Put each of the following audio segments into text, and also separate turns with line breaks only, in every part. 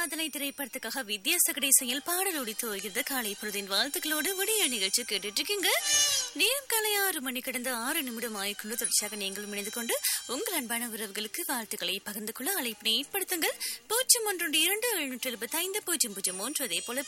சாதனை திரைப்படத்துக்காக வித்யாசகடை செயல் பாடல் ஒடித்து வருகிறது. காலை பொழுதின் வாழ்த்துக்களோடு விடிய நிகழ்ச்சி கேட்டுட்டு இருக்கீங்க. நேரம் காலை 6 மணி கடந்த 6 நிமிடம் ஆயிக்கொண்டு தொடர்ச்சியாக நீங்கள் இணைந்து கொண்டு உங்கள் அன்பான உறவுகளுக்கு வாழ்த்துக்களை பகிர்ந்து கொள்ள அழைப்பினை ஏற்படுத்துங்கள். 012-775-003 அதே போல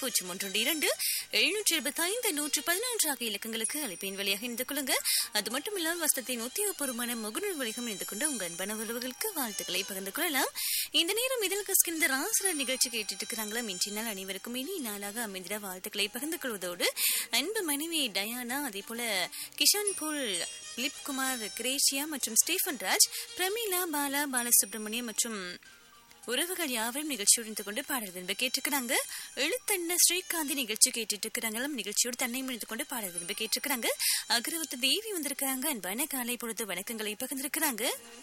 012-775-111 ஆகிய இலக்கங்களுக்கு அழைப்பின் வழியாக இணைந்து கொள்ளுங்க. அது மட்டும் இல்லாமல் வசத்தின் உத்தியோகபூர்வமான முகநூல் வழிகம் இணைந்து கொண்டு உங்கள் அன்பான உறவுகளுக்கு வாழ்த்துக்களை பகிர்ந்து கொள்ளலாம். இந்த நேரம் இதில் கஸ்கின்ற ராசர நிகழ்ச்சி கேட்டுட்டு இருக்கிறாங்களா? இன்றைய நாள் அனைவருக்கும் இனி நாளாக அமைந்திட வாழ்த்துக்களை பகிர்ந்து கொள்வதோடு அன்பு மனைவி டயானா, அதே போல கிஷான் போல், லிப்குமார், கிரேஷியா மற்றும் ஸ்டீஃபன் ராஜ், பிரமீளா, பாலா, பாலசுப்ரமணியம் மற்றும் உறவுகள் யாவரும் நிகழ்ச்சியோடு கொண்டு பாடல் விரும்ப கேட்டுக்கிறாங்க. எழுத்தண்ண ஸ்ரீகாந்தி நிகழ்ச்சி கேட்டுட்டு இருக்கிறாங்களும் நிகழ்ச்சியோடு தன்னை முடிந்து கொண்டு பாடல் விரும்ப கேட்டுக்கிறாங்க. அகரவத்து தேவி வந்திருக்கிறாங்க. அன்பான காலை பொழுது வணக்கங்களை பகிர்ந்திருக்கிறாங்க.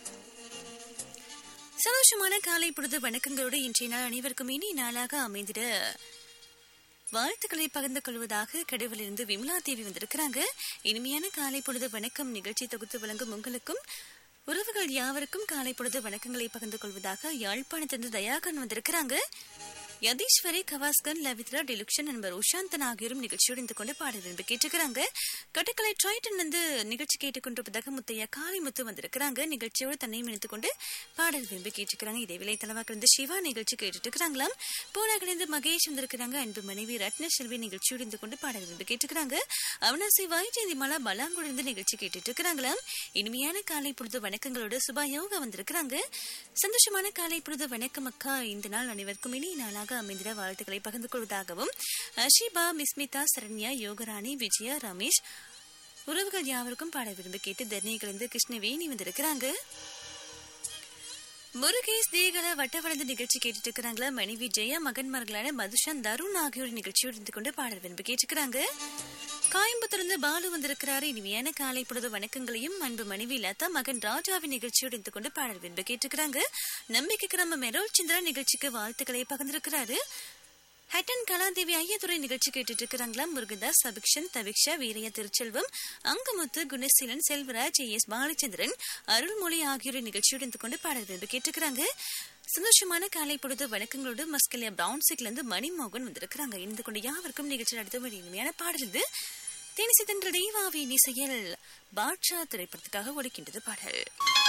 சந்தோஷமான காலை பொழுது வணக்கங்களோடு இன்றைய நாள் அனைவருக்கும் இனி நாளாக அமைந்திட வாழ்த்துக்களை பகிர்ந்து கொள்வதாக கடவுளிலிருந்து விமலா தேவி வந்திருக்கிறாங்க. இனிமையான காலை பொழுது வணக்கம் நிகழ்ச்சி தொகுத்து வழங்கும் உங்களுக்கும் உறவுகள் யாவருக்கும் காலை பொழுது வணக்கங்களை பகிர்ந்து கொள்வதாக யாழ்ப்பாணத்திலிருந்து தயாகன் வந்திருக்கிறாங்க. யதீஸ்வரி, கவாஸ்கன், லவித்ரா, டிலுக்ஷன் நண்பர் உஷாந்தன் ஆகியோரும் நிகழ்ச்சியோடு இருந்து கொண்டு பாடல் விரும்பி கேட்டுக்கிறாங்க. கட்டுக்கலை ட்ரைட்டன் வந்து நிகழ்ச்சி கேட்டுக்கொண்டிருப்பதாக முத்தையா காளிமுத்து வந்திருக்கிறாங்க. நிகழ்ச்சியோடு தன்னையும் இணைத்துக் கொண்டு பாடல் விரும்பி கேட்டுக்கிறாங்க. இதே வேலை தலைவாக்கு இருந்து சிவா நிகழ்ச்சி கேட்டுட்டு இருக்கிறாங்களாம். பூனாகிலிருந்து மகேஷ் வந்திருக்கிறாங்க. அன்பு மனைவி ரத்ன செல்வி நிகழ்ச்சியோடு இருந்து கொண்டு பாடல் விரும்பி கேட்டுக்கிறாங்க. அவனாசி வைஜெயந்தி மாலா பலாங்குடி இருந்து நிகழ்ச்சி கேட்டுட்டு இருக்கிறாங்களாம். இனிமையான காலை பொழுது வணக்கங்களோடு சுபா யோகா வந்திருக்கிறாங்க. சந்தோஷமான காலை பொழுது வணக்கம் அக்கா. இந்த நாள் அனைவருக்கும் இனி நாளாக அமைந்திட வாழ்த்துக்களை பகிர்ந்து கொள்வதாகவும் ஷிபா, மிஸ்மிதா, சரண்யா, யோகராணி, விஜயா, ரமேஷ் உறவுகள் யாவருக்கும் பாட விரும்பி கேட்டு தர்ணிகளிருந்து கிருஷ்ணவேணி வந்திருக்கிறாங்க. முருகேஷ் தேகல வட்டவளர்ந்து நிகழ்ச்சி கேட்டுட்டு இருக்கிறாங்களா. மனைவி ஜெயா, மகன்மார்களான மதுஷான், தருண் ஆகியோர் நிகழ்ச்சியோடு இருந்து கொண்டு பாடல் விரும்பி கேட்டுக்கிறாங்க. காயம்புத்திலிருந்து பாலு வந்திருக்கிறாரு. இனிமையான காலை பொழுது வணக்கங்களையும் அன்பு மனைவி லதா, மகன் ராஜாவின் நிகழ்ச்சியோடு இருந்து கொண்டு பாடல் விரும்பி கேட்டுக்கிறாங்க. நம்பிக்கை கிராம மெரோல் சந்திரா நிகழ்ச்சிக்கு வாழ்த்துக்களை பகிர்ந்திருக்கிறாரு. ஹட்டன் கலாதேவி ஐயதுரை நிகழ்ச்சி கேட்டுட்டு இருக்கிறாங்களா. முருகதாஸ், அபிக்ஷன், தவிக்ஷா, வீரையா, திருச்செல்வம், அங்கமுத்து, குணசீலன், செல்வராஜ், எஸ் பாலச்சந்திரன், அருள்மொழி ஆகியோர் நிகழ்ச்சியோடு இருந்து கொண்டு பாடல் விரும்பி கேட்டுக்கிறாங்க. சந்தோஷமான காலை பொழுது வணக்கங்களோடு மஸ்கலியா பிரவுன்சிக்ல இருந்து மணிமோகன் வந்திருக்கிறாங்க. இருந்து கொண்டு யாவருக்கும் நிகழ்ச்சி நடத்த ஒரு இனிமையான பாடல் இது. தேனிசி தென்ற தெய்வாவின் இசையில் பாட்ஷா திரைப்படத்துக்காக ஒடுக்கின்றது பாடல்.